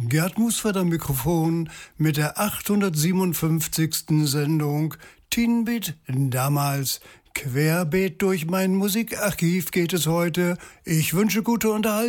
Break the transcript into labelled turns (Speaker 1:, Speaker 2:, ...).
Speaker 1: Gerd Musford am Mikrofon mit der 857. Sendung Teenbeat damals. Querbeet durch mein Musikarchiv geht es heute. Ich wünsche gute Unterhaltung.